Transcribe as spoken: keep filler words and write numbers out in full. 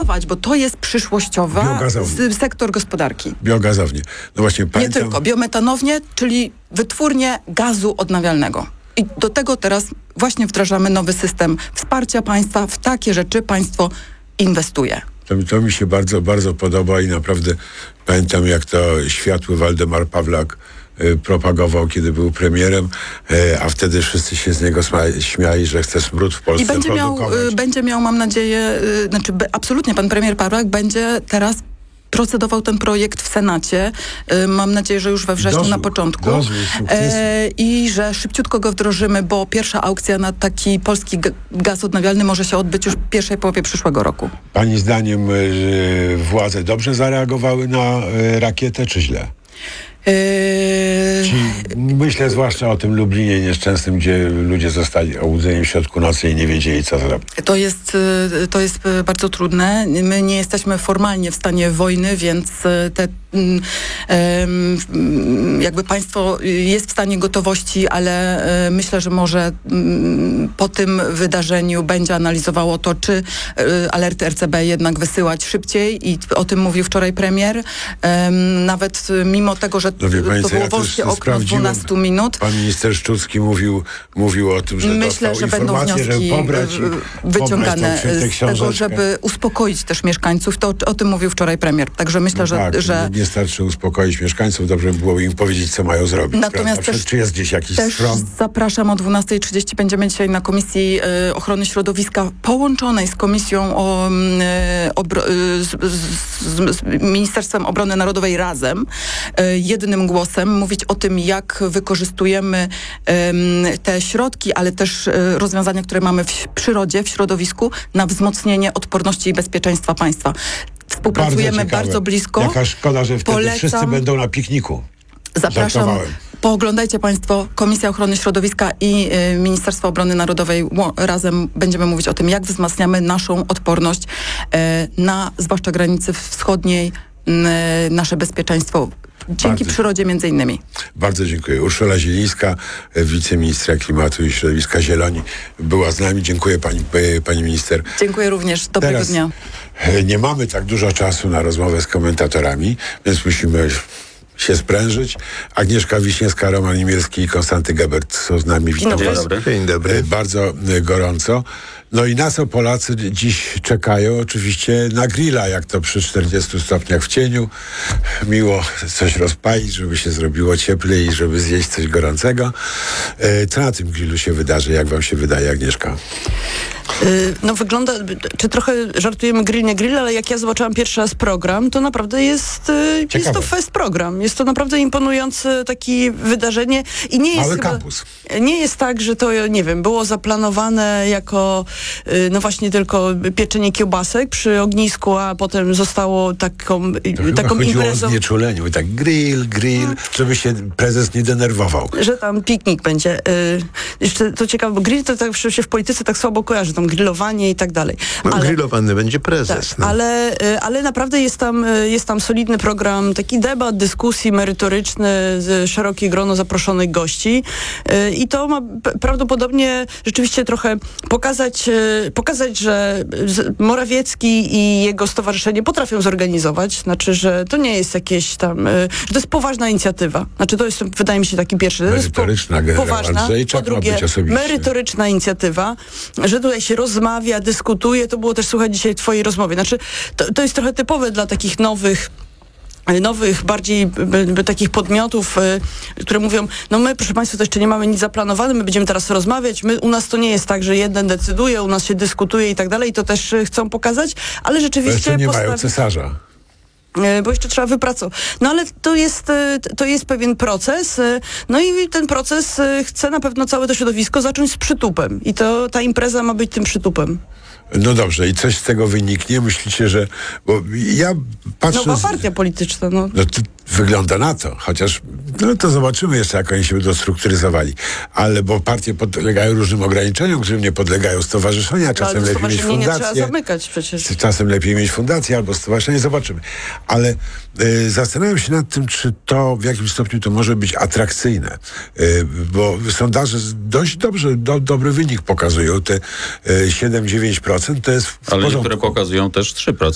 budować, bo to jest przyszłościowa z, sektor gospodarki. Biogazownie. No właśnie, pamiętam... Nie tylko. Biometanownie, czyli wytwórnie gazu odnawialnego. I do tego teraz właśnie wdrażamy nowy system wsparcia państwa. W takie rzeczy państwo inwestuje. To, to mi się bardzo, bardzo podoba i naprawdę pamiętam, jak to światły Waldemar Pawlak y, propagował, kiedy był premierem, y, a wtedy wszyscy się z niego sma- śmiali, że chce smród w Polsce I będzie miał, y, będzie miał, mam nadzieję, y, znaczy be, absolutnie pan premier Pawlak będzie teraz procedował ten projekt w Senacie. Y, mam nadzieję, że już we wrześniu Dozór, na początku. dozór, e, I że szybciutko go wdrożymy, bo pierwsza aukcja na taki polski g- gaz odnawialny może się odbyć już w pierwszej połowie przyszłego roku. Pani zdaniem y, władze dobrze zareagowały na y, rakietę, czy źle? Ci, myślę zwłaszcza o tym Lublinie nieszczęsnym, gdzie ludzie zostali obudzeni w środku nocy i nie wiedzieli, co zrobić. To jest, to jest bardzo trudne. My nie jesteśmy formalnie w stanie wojny, więc te, jakby państwo jest w stanie gotowości, ale myślę, że może po tym wydarzeniu będzie analizowało to, czy alerty R C B jednak wysyłać szybciej i o tym mówił wczoraj premier. Nawet mimo tego, że No wie pani, to było ja wąskie okno dwunastu minut. Pan minister Szczucki mówił, mówił o tym, że myślę, że będą wnioski pobrać i, wyciągane pobrać z tego, żeby uspokoić też mieszkańców. To o tym mówił wczoraj premier. Także myślę, no że, tak, że... nie starczy uspokoić mieszkańców, dobrze by było im powiedzieć, co mają zrobić. Natomiast też, czy jest gdzieś jakiś też stron? Zapraszam o dwunasta trzydzieści. Będziemy dzisiaj na Komisji y, Ochrony Środowiska połączonej z Komisją o, y, obro, y, z, z, z Ministerstwem Obrony Narodowej razem, y, jednym głosem mówić o tym, jak wykorzystujemy um, te środki, ale też y, rozwiązania, które mamy w przyrodzie, w środowisku, na wzmocnienie odporności i bezpieczeństwa państwa. Współpracujemy bardzo, bardzo blisko. Jaka szkoda, że wtedy Polecam. Wszyscy będą na pikniku. Zapraszam. Żartowałem. Pooglądajcie państwo, Komisja Ochrony Środowiska i y, Ministerstwo Obrony Narodowej ło, razem będziemy mówić o tym, jak wzmacniamy naszą odporność y, na zwłaszcza granicy wschodniej, y, nasze bezpieczeństwo. Dzięki Bardzo. przyrodzie między innymi. Bardzo dziękuję. Urszula Zielińska, wiceministra klimatu i środowiska Zieloni, była z nami. Dziękuję pani, pani minister. Dziękuję również. Dobrego Teraz dnia. Nie mamy tak dużo czasu na rozmowę z komentatorami, więc musimy się sprężyć. Agnieszka Wiśniewska, Roman Imielski i Konstanty Gebert są z nami. Witam Dzień was dobry. Dzień dobry. bardzo gorąco. No i na co Polacy dziś czekają? Oczywiście na grilla, jak to przy czterdziestu stopniach w cieniu. Miło coś rozpalić, żeby się zrobiło cieplej i żeby zjeść coś gorącego. Co na tym grillu się wydarzy? Jak wam się wydaje, Agnieszka? No wygląda, czy trochę żartujemy grill, nie grill, ale jak ja zobaczyłam pierwszy raz program, to naprawdę jest, jest to fest program. Jest to naprawdę imponujące takie wydarzenie i nie jest Mały chyba, kampus. nie jest tak, że to, nie wiem, było zaplanowane jako no właśnie tylko pieczenie kiełbasek przy ognisku, a potem zostało taką, taką chodziło imprezą. o znieczuleniu, tak grill, grill, hmm. żeby się prezes nie denerwował. Że tam piknik będzie. Yy, jeszcze to ciekawe, bo grill to tak się w polityce tak słabo kojarzy, tam grillowanie i tak dalej. No, ale, grillowany będzie prezes. tak, no. ale, yy, ale naprawdę jest tam, yy, jest tam solidny program, taki debat, dyskusji merytoryczny, z szerokie grono zaproszonych gości yy, i to ma p- prawdopodobnie rzeczywiście trochę pokazać, yy, pokazać, że Morawiecki i jego stowarzyszenie potrafią zorganizować, znaczy, że to nie jest jakieś tam, yy, że to jest poważna inicjatywa. Znaczy to jest, wydaje mi się, taki pierwszy. Merytoryczna, po, poważna, Andrzejczak po drugie, ma być osobiście. merytoryczna inicjatywa, że tutaj się rozmawia, dyskutuje, to było też słuchać dzisiaj w twojej rozmowie. Znaczy, to, to jest trochę typowe dla takich nowych nowych, bardziej by, by, takich podmiotów, y, które mówią, no my, proszę państwa, to jeszcze nie mamy nic zaplanowane, my będziemy teraz rozmawiać, my, u nas to nie jest tak, że jeden decyduje, u nas się dyskutuje i tak dalej, to też y, chcą pokazać, ale rzeczywiście... Bo jeszcze nie postawi- mają cesarza. Bo jeszcze trzeba wypracować. No ale to jest, to jest pewien proces, no i ten proces chce na pewno całe to środowisko zacząć z przytupem i to ta impreza ma być tym przytupem. No dobrze, i coś z tego wyniknie? Myślicie, że... Bo ja patrzę... Nowa partia polityczna, no. No to wygląda na to, chociaż no to zobaczymy jeszcze, jak oni się będą strukturyzowali. Ale bo partie podlegają różnym ograniczeniom, którym nie podlegają stowarzyszenia, czasem ale lepiej mieć stowarzyszenie fundację. trzeba zamykać przecież. Czasem lepiej mieć fundację albo stowarzyszenie, zobaczymy. Ale y, zastanawiam się nad tym, czy to w jakim stopniu to może być atrakcyjne. Y, bo sondaże dość dobrze, do, dobry wynik pokazują. Te y, siedem do dziewięciu procent to jest w Ale porządku. niektóre pokazują też trzy procent.